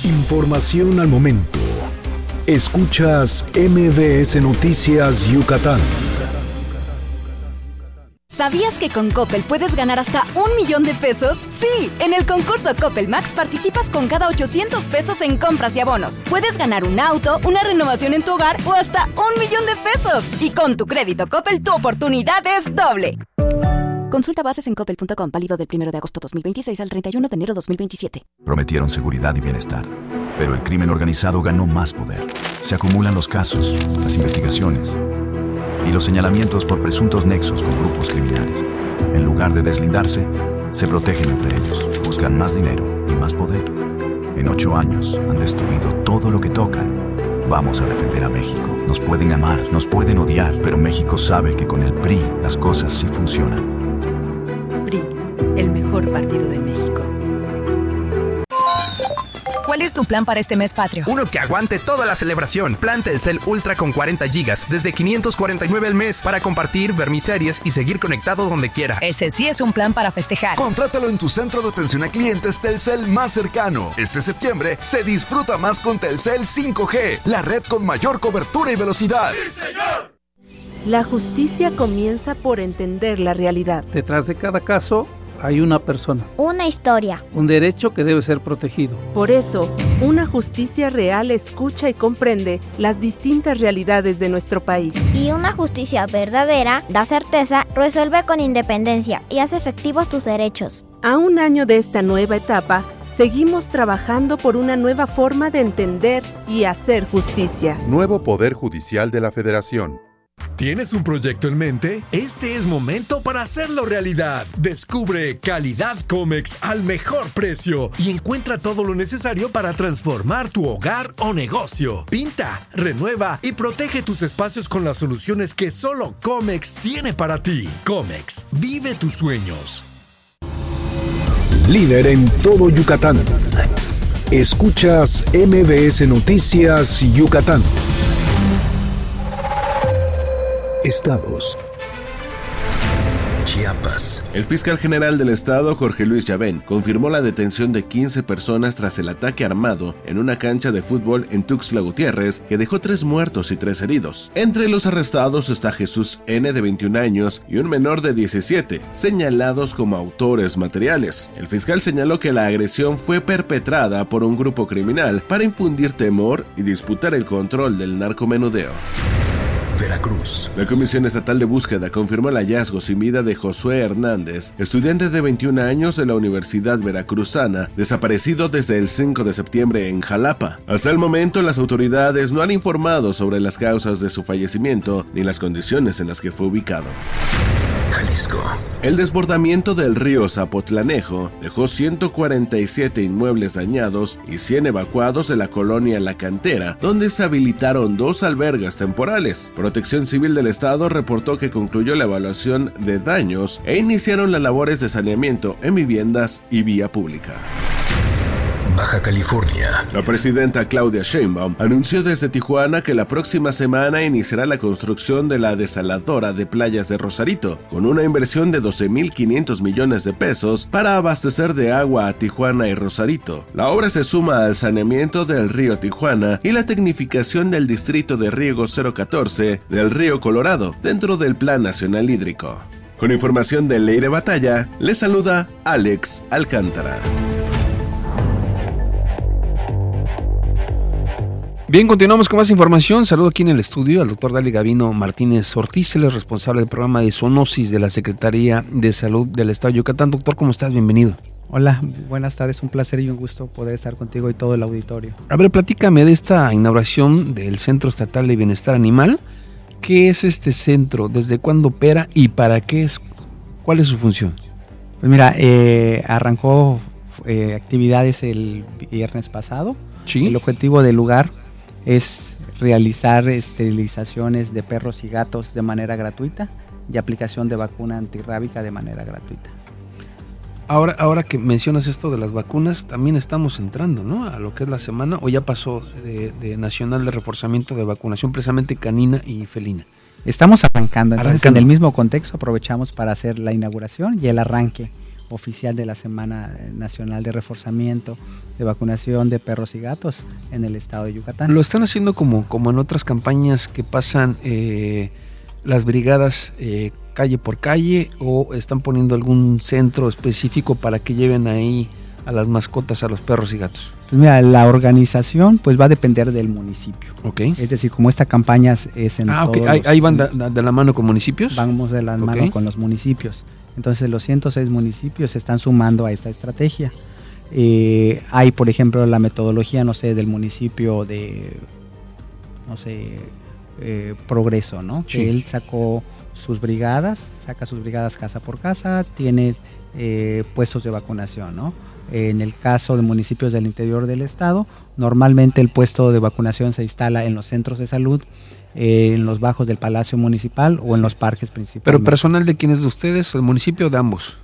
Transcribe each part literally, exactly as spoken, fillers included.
Información al momento. Escuchas M V S Noticias Yucatán. ¿Sabías que con Coppel puedes ganar hasta un millón de pesos? ¡Sí! En el concurso Coppel Max participas con cada ochocientos pesos en compras y abonos. Puedes ganar un auto, una renovación en tu hogar o hasta un millón de pesos. Y con tu crédito Coppel, tu oportunidad es doble. Consulta bases en coppel punto com, válido del primero de agosto dos mil veintiséis al treinta y uno de enero dos mil veintisiete. Prometieron seguridad y bienestar, pero el crimen organizado ganó más poder. Se acumulan los casos, las investigaciones y los señalamientos por presuntos nexos con grupos criminales. En lugar de deslindarse, se protegen entre ellos, buscan más dinero y más poder. En ocho años han destruido todo lo que tocan. Vamos a defender a México. Nos pueden amar, nos pueden odiar, pero México sabe que con el P R I las cosas sí funcionan. P R I, el mejor partido de México. ¿Cuál es tu plan para este mes patrio? Uno que aguante toda la celebración. Plan Telcel Ultra con cuarenta gigas, desde quinientos cuarenta y nueve al mes, para compartir, ver mis series y seguir conectado donde quiera. Ese sí es un plan para festejar. Contrátalo en tu centro de atención a clientes Telcel más cercano. Este septiembre se disfruta más con Telcel cinco G, la red con mayor cobertura y velocidad. ¡Sí, señor! La justicia comienza por entender la realidad. Detrás de cada caso hay una persona, una historia, un derecho que debe ser protegido. Por eso, una justicia real escucha y comprende las distintas realidades de nuestro país. Y una justicia verdadera da certeza, resuelve con independencia y hace efectivos tus derechos. A un año de esta nueva etapa, seguimos trabajando por una nueva forma de entender y hacer justicia. Nuevo Poder Judicial de la Federación. ¿Tienes un proyecto en mente? Este es momento para hacerlo realidad. Descubre calidad Comex al mejor precio y encuentra todo lo necesario para transformar tu hogar o negocio. Pinta, renueva y protege tus espacios con las soluciones que solo Comex tiene para ti. Comex, vive tus sueños. Líder en todo Yucatán. Escuchas M V S Noticias Yucatán. Estados. Chiapas. El fiscal general del estado, Jorge Luis Llavén, confirmó la detención de quince personas tras el ataque armado en una cancha de fútbol en Tuxtla Gutiérrez, que dejó tres muertos y tres heridos. Entre los arrestados está Jesús N., de veintiún años, y un menor de diecisiete, señalados como autores materiales. El fiscal señaló que la agresión fue perpetrada por un grupo criminal para infundir temor y disputar el control del narcomenudeo. Veracruz. La Comisión Estatal de Búsqueda confirmó el hallazgo sin vida de Josué Hernández, estudiante de veintiún años de la Universidad Veracruzana, desaparecido desde el cinco de septiembre en Jalapa. Hasta el momento, las autoridades no han informado sobre las causas de su fallecimiento ni las condiciones en las que fue ubicado. Jalisco. El desbordamiento del río Zapotlanejo dejó ciento cuarenta y siete inmuebles dañados y cien evacuados de la colonia La Cantera, donde se habilitaron dos albergas temporales. Protección Civil del Estado reportó que concluyó la evaluación de daños e iniciaron las labores de saneamiento en viviendas y vía pública. Baja California. La presidenta Claudia Sheinbaum anunció desde Tijuana que la próxima semana iniciará la construcción de la desaladora de playas de Rosarito, con una inversión de doce mil quinientos millones de pesos para abastecer de agua a Tijuana y Rosarito. La obra se suma al saneamiento del río Tijuana y la tecnificación del distrito de riego cero catorce del río Colorado, dentro del Plan Nacional Hídrico. Con información de Leire Batalla, les saluda Alex Alcántara. Bien, continuamos con más información. Saludo aquí en el estudio al doctor Dali Gavino Martínez Ortiz, él es responsable del programa de zoonosis de la Secretaría de Salud del Estado de Yucatán. Doctor, ¿cómo estás? Bienvenido. Hola, buenas tardes, un placer y un gusto poder estar contigo y todo el auditorio. A ver, platícame de esta inauguración del Centro Estatal de Bienestar Animal. ¿Qué es este centro? ¿Desde cuándo opera y para qué es? ¿Cuál es su función? Pues mira, eh, arrancó eh, actividades el viernes pasado. ¿Sí? El objetivo del lugar es realizar esterilizaciones de perros y gatos de manera gratuita y aplicación de vacuna antirrábica de manera gratuita. Ahora, ahora que mencionas esto de las vacunas, también estamos entrando, ¿no?, a lo que es la semana, o ya pasó de, de Nacional de Reforzamiento de Vacunación, precisamente canina y felina. Estamos arrancando, entonces Arrancando. En el mismo contexto aprovechamos para hacer la inauguración y el arranque oficial de la Semana Nacional de Reforzamiento de Vacunación de Perros y Gatos en el estado de Yucatán. ¿Lo están haciendo como, como en otras campañas que pasan eh, las brigadas eh, calle por calle, o están poniendo algún centro específico para que lleven ahí a las mascotas, a los perros y gatos? Pues mira, la organización pues va a depender del municipio. Okay. Es decir, como esta campaña es en ah, todos okay. los, ¿Ahí van de, de la mano con municipios? Vamos de la mano okay. con los municipios. Entonces los ciento seis municipios se están sumando a esta estrategia. Eh, hay, por ejemplo, la metodología, no sé, del municipio de, no sé, eh, Progreso, ¿no? Sí. Que él sacó sus brigadas, saca sus brigadas casa por casa, tiene eh, puestos de vacunación, ¿no? En el caso de municipios del interior del estado, normalmente el puesto de vacunación se instala en los centros de salud, eh, en los bajos del Palacio Municipal o en los parques principales. ¿Pero personal de quién es de ustedes, el municipio o de ambos?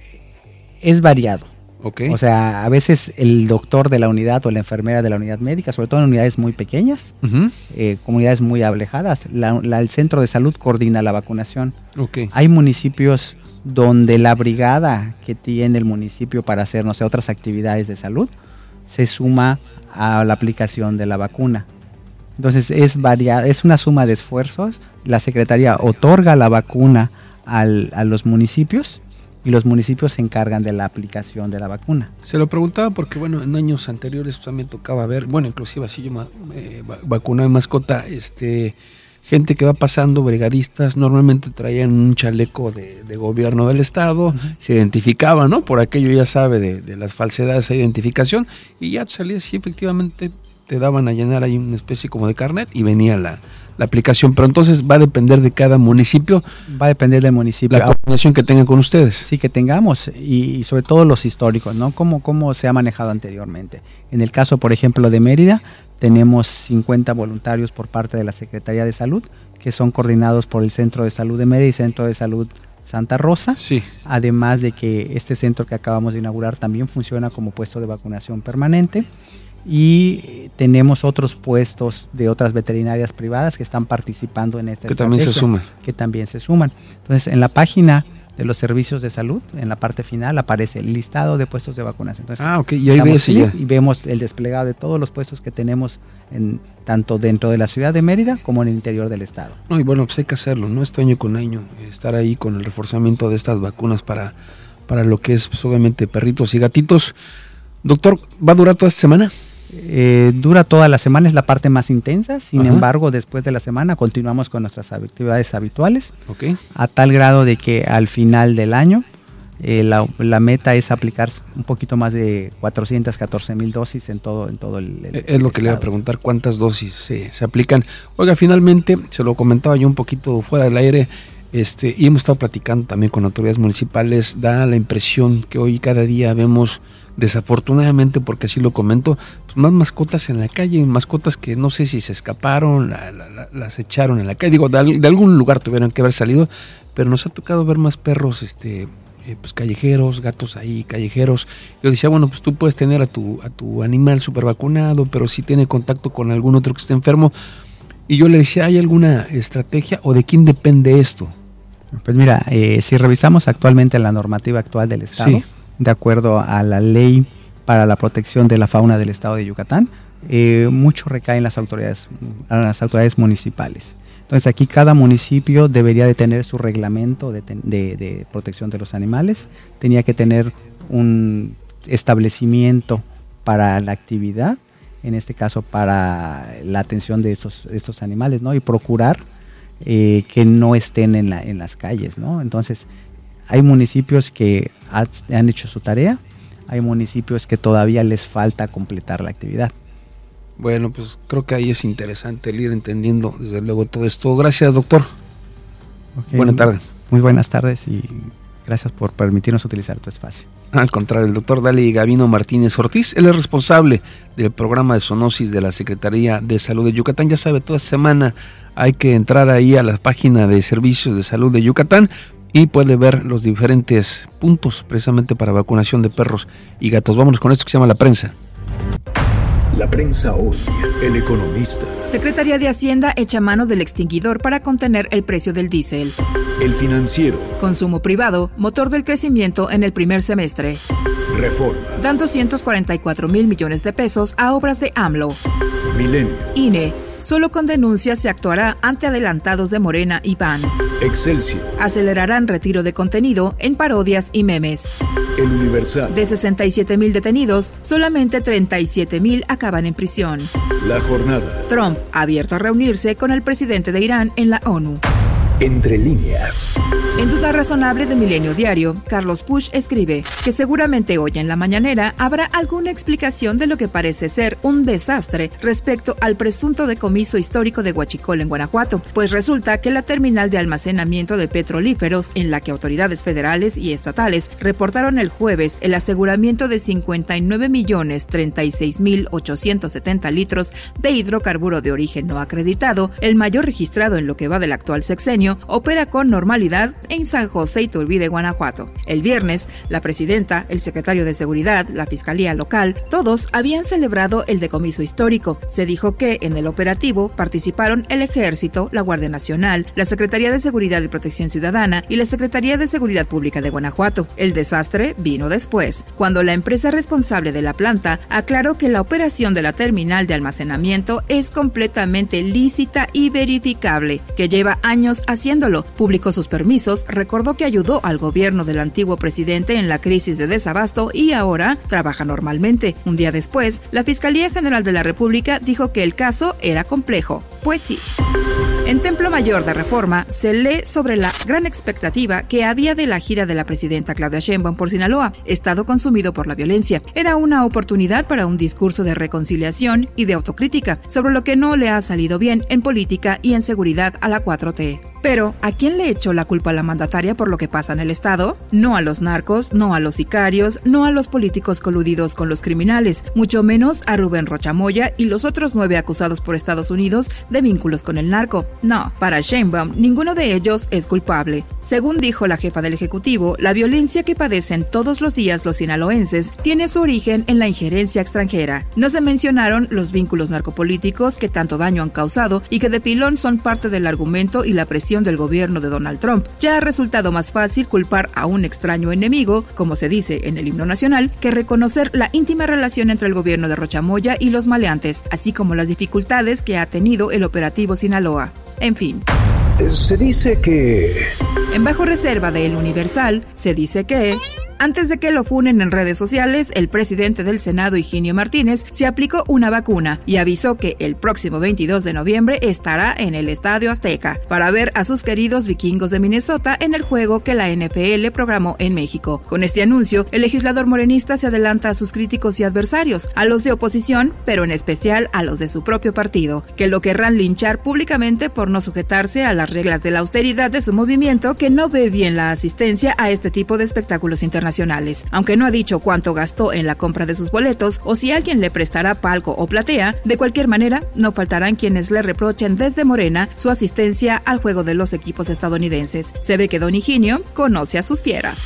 Es variado. Okay. O sea, a veces el doctor de la unidad o la enfermera de la unidad médica, sobre todo en unidades muy pequeñas, uh-huh. eh, comunidades muy alejadas, la, la, el centro de salud coordina la vacunación. Okay. Hay municipios donde la brigada que tiene el municipio para hacer, no sé, otras actividades de salud, se suma a la aplicación de la vacuna. Entonces es variada, es una suma de esfuerzos. La Secretaría otorga la vacuna al, a los municipios y los municipios se encargan de la aplicación de la vacuna. Se lo preguntaba porque, bueno, en años anteriores también tocaba ver, bueno, inclusive así yo eh, vacunaba en mascota, este... gente que va pasando, brigadistas, normalmente traían un chaleco de, de gobierno del estado, uh-huh. se identificaban, ¿no? Por aquello, ya sabe, de, de las falsedades de identificación, y ya salías y efectivamente te daban a llenar ahí una especie como de carnet y venía la, la aplicación. Pero entonces va a depender de cada municipio. Va a depender del municipio. La coordinación que tengan con ustedes. Sí, que tengamos, y, y sobre todo los históricos, ¿no? Cómo, cómo se ha manejado anteriormente. En el caso, por ejemplo, de Mérida, tenemos cincuenta voluntarios por parte de la Secretaría de Salud, que son coordinados por el Centro de Salud de Mérida y Centro de Salud Santa Rosa. Sí. Además de que este centro que acabamos de inaugurar también funciona como puesto de vacunación permanente. Y tenemos otros puestos de otras veterinarias privadas que están participando en esta que también se suman. Que también se suman. Entonces, en la página de los servicios de salud, en la parte final aparece el listado de puestos de vacunación. Entonces, ah, ok, y ahí ves y vemos el desplegado de todos los puestos que tenemos en, tanto dentro de la ciudad de Mérida como en el interior del estado. No, y bueno, pues hay que hacerlo, ¿no? Este año con año, estar ahí con el reforzamiento de estas vacunas para, para lo que es, pues, obviamente, perritos y gatitos. Doctor, ¿va a durar toda esta semana? Eh, dura toda la semana, es la parte más intensa. Sin Ajá. embargo, después de la semana continuamos con nuestras actividades habituales, okay. a tal grado de que al final del año eh, la, la meta es aplicar un poquito más de cuatrocientas catorce mil dosis en todo, en todo el, el es el lo que estado. Le iba a preguntar, cuántas dosis se, se aplican. Oiga, finalmente, se lo comentaba yo un poquito fuera del aire, este, y hemos estado platicando también con autoridades municipales. Da la impresión que hoy cada día vemos, desafortunadamente, porque así lo comento, pues más mascotas en la calle, mascotas que no sé si se escaparon, la, la, la, las echaron en la calle, digo, de, de algún lugar tuvieron que haber salido, pero nos ha tocado ver más perros este eh, pues callejeros, gatos ahí callejeros. Yo decía, bueno, pues tú puedes tener a tu, a tu animal super vacunado, pero si tiene contacto con algún otro que esté enfermo. Y yo le decía, ¿hay alguna estrategia o de quién depende esto? Pues mira, eh, si revisamos actualmente la normativa actual del estado, sí. de acuerdo a la ley para la protección de la fauna del estado de Yucatán, eh, mucho recae en las autoridades, en las autoridades municipales. Entonces aquí cada municipio debería de tener su reglamento de, de, de protección de los animales, tenía que tener un establecimiento para la actividad, en este caso para la atención de estos, estos animales, ¿no? Y procurar eh, que no estén en, la, en las calles, ¿no? Entonces, hay municipios que ha, han hecho su tarea, hay municipios que todavía les falta completar la actividad. Bueno, pues creo que ahí es interesante el ir entendiendo desde luego todo esto. Gracias, doctor. Okay. Buenas tardes. Muy buenas tardes y gracias por permitirnos utilizar tu espacio. Al contrario, el doctor Dali Gavino Martínez Ortiz, él es responsable del programa de zoonosis de la Secretaría de Salud de Yucatán. Ya sabe, toda semana hay que entrar ahí a la página de Servicios de Salud de Yucatán y puede ver los diferentes puntos precisamente para vacunación de perros y gatos. Vámonos con esto que se llama La Prensa. La prensa hoy. El Economista. Secretaría de Hacienda echa mano del extinguidor para contener el precio del diésel. El Financiero. Consumo privado, motor del crecimiento en el primer semestre. Reforma. Dan doscientos cuarenta y cuatro mil millones de pesos a obras de AMLO. Milenio. I N E. Solo con denuncias se actuará ante adelantados de Morena y P A N. Excelsior. Acelerarán retiro de contenido en parodias y memes. El Universal. De sesenta y siete mil detenidos, solamente treinta y siete mil acaban en prisión. La Jornada. Trump abierto a reunirse con el presidente de Irán en la ONU. Entre líneas. En Duda Razonable de Milenio Diario, Carlos Puch escribe que seguramente hoy en la mañanera habrá alguna explicación de lo que parece ser un desastre respecto al presunto decomiso histórico de Huachicol en Guanajuato, pues resulta que la terminal de almacenamiento de petrolíferos en la que autoridades federales y estatales reportaron el jueves el aseguramiento de cincuenta y nueve millones treinta y seis mil ochocientos setenta litros de hidrocarburo de origen no acreditado, el mayor registrado en lo que va del actual sexenio, opera con normalidad en San José Iturbide, Guanajuato. El viernes, la presidenta, el secretario de Seguridad, la Fiscalía Local, todos habían celebrado el decomiso histórico. Se dijo que en el operativo participaron el Ejército, la Guardia Nacional, la Secretaría de Seguridad y Protección Ciudadana y la Secretaría de Seguridad Pública de Guanajuato. El desastre vino después, cuando la empresa responsable de la planta aclaró que la operación de la terminal de almacenamiento es completamente lícita y verificable, que lleva años haciéndolo, publicó sus permisos, recordó que ayudó al gobierno del antiguo presidente en la crisis de desabasto y ahora trabaja normalmente. Un día después, la Fiscalía General de la República dijo que el caso era complejo. Pues sí. En Templo Mayor de Reforma se lee sobre la gran expectativa que había de la gira de la presidenta Claudia Sheinbaum por Sinaloa, estado consumido por la violencia. Era una oportunidad para un discurso de reconciliación y de autocrítica sobre lo que no le ha salido bien en política y en seguridad a la cuatro T. Pero, ¿a quién le echó la culpa a la mandataria por lo que pasa en el estado? No a los narcos, no a los sicarios, no a los políticos coludidos con los criminales, mucho menos a Rubén Rocha Moya y los otros nueve acusados por Estados Unidos de vínculos con el narco. No, para Sheinbaum, ninguno de ellos es culpable. Según dijo la jefa del Ejecutivo, la violencia que padecen todos los días los sinaloenses tiene su origen en la injerencia extranjera. No se mencionaron los vínculos narcopolíticos que tanto daño han causado y que de pilón son parte del argumento y la presión del gobierno de Donald Trump. Ya ha resultado más fácil culpar a un extraño enemigo, como se dice en el himno nacional, que reconocer la íntima relación entre el gobierno de Rocha Moya y los maleantes, así como las dificultades que ha tenido el operativo Sinaloa. En fin. Se dice que... En Bajo Reserva de El Universal, se dice que... Antes de que lo funen en redes sociales, el presidente del Senado, Higinio Martínez, se aplicó una vacuna y avisó que el próximo veintidós de noviembre estará en el Estadio Azteca para ver a sus queridos vikingos de Minnesota en el juego que la N F L programó en México. Con este anuncio, el legislador morenista se adelanta a sus críticos y adversarios, a los de oposición, pero en especial a los de su propio partido, que lo querrán linchar públicamente por no sujetarse a las reglas de la austeridad de su movimiento, que no ve bien la asistencia a este tipo de espectáculos internacionales. Aunque no ha dicho cuánto gastó en la compra de sus boletos o si alguien le prestará palco o platea, de cualquier manera, no faltarán quienes le reprochen desde Morena su asistencia al juego de los equipos estadounidenses. Se ve que don Higinio conoce a sus fieras.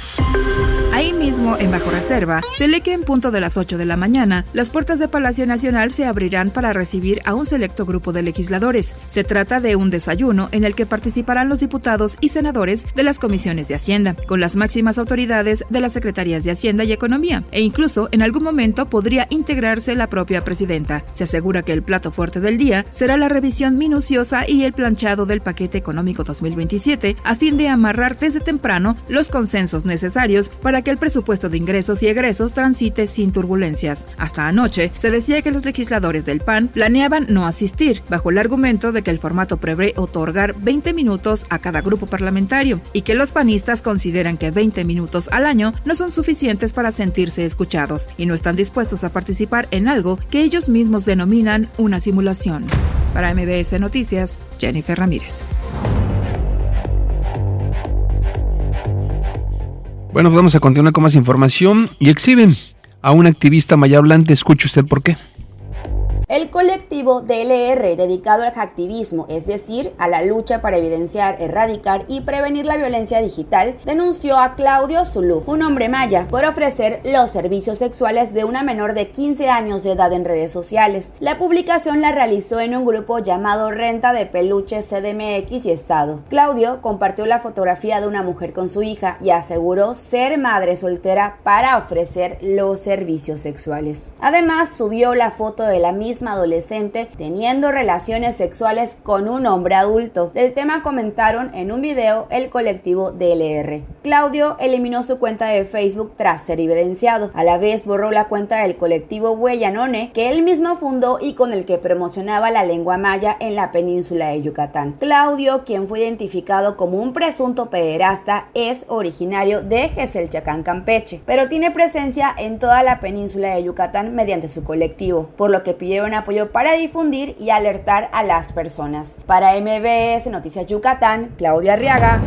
Ahí mismo, en Bajo Reserva, se lee que en punto de las ocho de la mañana, las puertas de Palacio Nacional se abrirán para recibir a un selecto grupo de legisladores. Se trata de un desayuno en el que participarán los diputados y senadores de las comisiones de Hacienda, con las máximas autoridades de las secretarías de Hacienda y Economía, e incluso en algún momento podría integrarse la propia presidenta. Se asegura que el plato fuerte del día será la revisión minuciosa y el planchado del paquete económico dos mil veintisiete, a fin de amarrar desde temprano los consensos necesarios para que el presupuesto de ingresos y egresos transite sin turbulencias. Hasta anoche, se decía que los legisladores del P A N planeaban no asistir, bajo el argumento de que el formato prevé otorgar veinte minutos a cada grupo parlamentario, y que los panistas consideran que veinte minutos al año no son suficientes para sentirse escuchados, y no están dispuestos a participar en algo que ellos mismos denominan una simulación. Para M B S Noticias, Jennifer Ramírez. Bueno, pues vamos a continuar con más información. Y exhiben a un activista mayablante. Escuche usted por qué. El colectivo D L R, dedicado al hacktivismo, es decir, a la lucha para evidenciar, erradicar y prevenir la violencia digital, denunció a Claudio Zulú, un hombre maya, por ofrecer los servicios sexuales de una menor de quince años de edad en redes sociales. La publicación la realizó en un grupo llamado Renta de Peluches C D M X y Estado. Claudio compartió la fotografía de una mujer con su hija y aseguró ser madre soltera para ofrecer los servicios sexuales. Además, subió la foto de la misma adolescente teniendo relaciones sexuales con un hombre adulto. Del tema comentaron en un video el colectivo D L R. Claudio eliminó su cuenta de Facebook tras ser evidenciado. A la vez borró la cuenta del colectivo Huellanone, que él mismo fundó y con el que promocionaba la lengua maya en la península de Yucatán. Claudio, quien fue identificado como un presunto pederasta, es originario de Geselchacán, Campeche, pero tiene presencia en toda la península de Yucatán mediante su colectivo, por lo que pidieron apoyo para difundir y alertar a las personas. Para M B S Noticias Yucatán, Claudia Arriaga.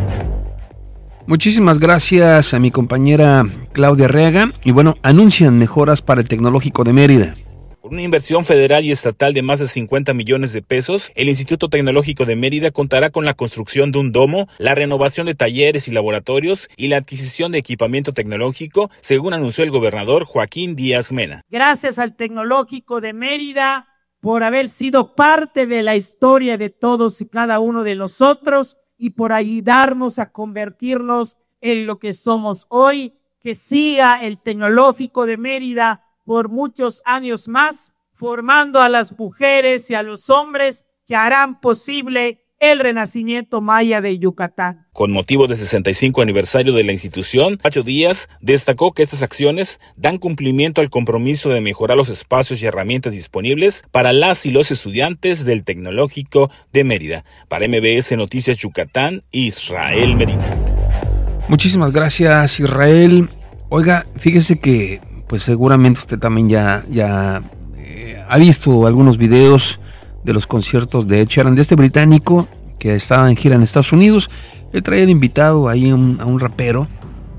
Muchísimas gracias a mi compañera Claudia Arriaga. Y bueno, anuncian mejoras para el Tecnológico de Mérida. Con una inversión federal y estatal de más de cincuenta millones de pesos, el Instituto Tecnológico de Mérida contará con la construcción de un domo, la renovación de talleres y laboratorios y la adquisición de equipamiento tecnológico, según anunció el gobernador Joaquín Díaz Mena. Gracias al Tecnológico de Mérida por haber sido parte de la historia de todos y cada uno de nosotros y por ayudarnos a convertirnos en lo que somos hoy. Que siga el Tecnológico de Mérida por muchos años más, formando a las mujeres y a los hombres que harán posible el renacimiento maya de Yucatán. Con motivo del sesenta y cinco aniversario de la institución, Pacho Díaz destacó que estas acciones dan cumplimiento al compromiso de mejorar los espacios y herramientas disponibles para las y los estudiantes del Tecnológico de Mérida. Para M B S Noticias Yucatán, Israel Medina. Muchísimas gracias, Israel. Oiga, fíjese que pues seguramente usted también ya, ya eh, ha visto algunos videos de los conciertos de Ed Sheeran, de este británico que estaba en gira en Estados Unidos. Él traía de invitado ahí un, a un rapero,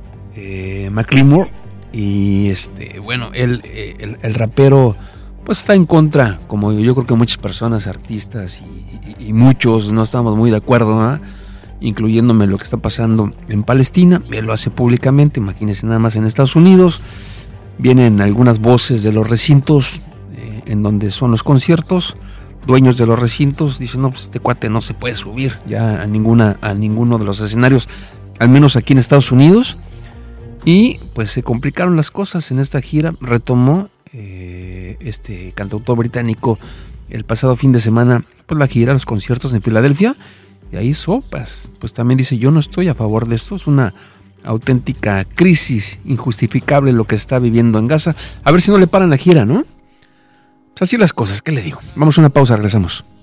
eh, Macklemore, y este, bueno, él, eh, el, el rapero pues está en contra, como yo creo que muchas personas, artistas y, y, y muchos no estamos muy de acuerdo, ¿eh? Incluyéndome lo que está pasando en Palestina. Él lo hace públicamente, imagínense nada más en Estados Unidos. Vienen algunas voces de los recintos eh, en donde son los conciertos, dueños de los recintos, dicen, no, pues este cuate no se puede subir ya a ninguna, a ninguno de los escenarios, al menos aquí en Estados Unidos. Y pues se complicaron las cosas en esta gira. Retomó eh, este cantautor británico el pasado fin de semana pues la gira, los conciertos en Filadelfia, y ahí sopas, pues también dice, yo no estoy a favor de esto, es una auténtica crisis injustificable lo que está viviendo en Gaza. A ver si no le paran la gira, ¿no? Pues así las cosas, ¿qué le digo? Vamos a una pausa, regresamos.